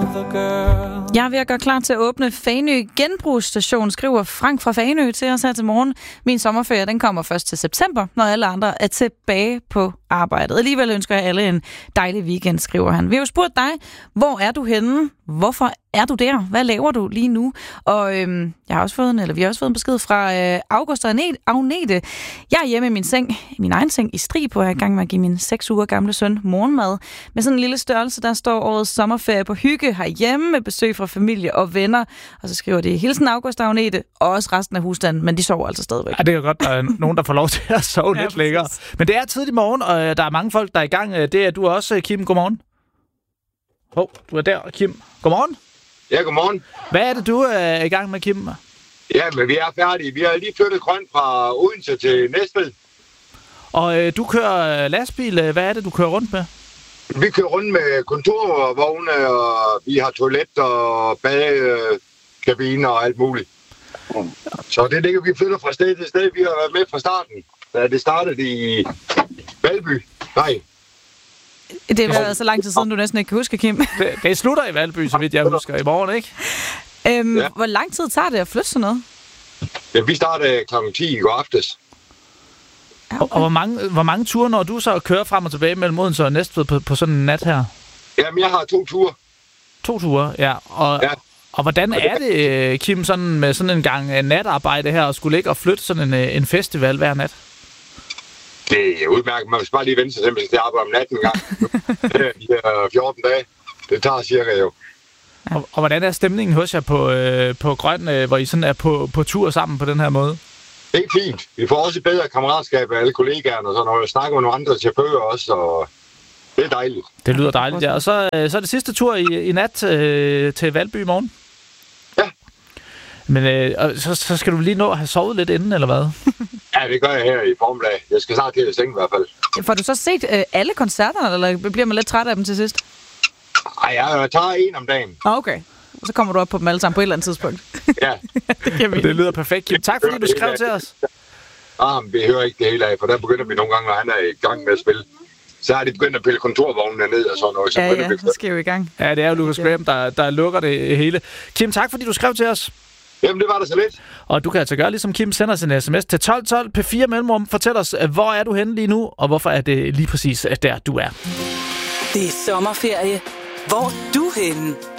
other girl. Jeg er ved at gøre klar til at åbne Fanø Genbrugsstation, skriver Frank fra Fanø til os her til morgen. Min sommerferie, den kommer først til september, når alle andre er tilbage på arbejdet. Alligevel ønsker jeg alle en dejlig weekend, skriver han. Vi har jo spurgt dig, hvor er du henne? Hvorfor er du der? Hvad laver du lige nu? Og vi har også fået en besked fra August og Agnete. Jeg er hjemme i min egen seng i Strib, hvor jeg er i gang med at give min 6 uger gamle søn morgenmad. Med sådan en lille størrelse, der står årets sommerferie på hygge herhjemme med besøg fra familie og venner. Og så skriver de hilsen August og Agnete, og også resten af husstanden, men de sover altså stadigvæk. Ja, det er godt, der er nogen, der får lov til at sove lidt længere. Men det er tidlig morgen, og der er mange folk, der er i gang. Det er du også, Kim. Godmorgen. Du er der, Kim. Godmorgen. Ja, godmorgen. Hvad er det, du er i gang med, Kim? Ja, men vi er færdige. Vi har lige flyttet grønt fra Odense til Næstved. Og du kører lastbil. Hvad er det, du kører rundt med? Vi kører rundt med kontorvogne, og vi har toilet og badekabiner og alt muligt. Så det ligger, vi flytter fra sted til sted. Vi har været med fra starten, da det startede i Valby. Nej. Det har været så lang tid siden, du næsten ikke kan huske, Kim. Det slutter i Valby, så vidt jeg husker, i morgen, ikke? Ja. Hvor lang tid tager det at flytte sådan noget? Ja, vi startede kl. 10 i går aftes. Ja, okay. Og hvor mange ture når du så kører frem og tilbage mellem Odense og Næstved på sådan en nat her? Jamen, jeg har 2 ture. 2 ture, ja. Og hvordan er det, Kim, sådan med sådan en gang natarbejde her, og skulle ligge og flytte sådan en festival hver nat? Det er udmærket. Man skal bare lige vente sig simpelthen til at arbejde om natten en gang. De her 14 dage. Det tager cirka jo. Og hvordan er stemningen hos jer på Grøn, hvor I sådan er på tur sammen på den her måde? Det er fint. Vi får også et bedre kammeratskab af alle kollegaerne og sådan noget. Vi snakker med nogle andre chauffører også, og det er dejligt. Det lyder dejligt, ja. Og så er det sidste tur i nat til Valby i morgen? Ja. Men så skal du lige nå at have sovet lidt inden, eller hvad? Ja, det gør jeg her i formiddag. Jeg skal snart til at seng i hvert fald. Får du så set alle koncerterne, eller bliver man lidt træt af dem til sidst? Ej, jeg tager en om dagen. Okay. Så kommer du op på dem alle sammen på et eller andet tidspunkt. Ja. Det lyder perfekt, Kim. Tak fordi du skrev til os. Men vi hører ikke det hele af, for der begynder vi nogle gange, når han er i gang med at spille. Så har de begyndt at pille kontorvognene ned og sådan noget. Så så skal vi i gang. Ja, det er jo Lucas Graham, der lukker det hele. Kim, tak fordi du skrev til os. Jamen, det var da så lidt. Og du kan altså gøre ligesom Kim, sender sin sms til 1212 P4 mellemrum. Fortæl os, hvor er du henne lige nu, og hvorfor er det lige præcis der, du er. Det er sommerferie. Hvor er du henne?